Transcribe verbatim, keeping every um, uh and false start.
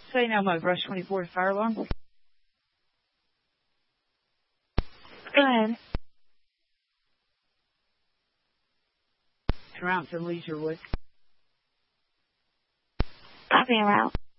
Say now, my Brush twenty-four fire alarm. Go ahead. Around from Leisurewood. Copy, en route.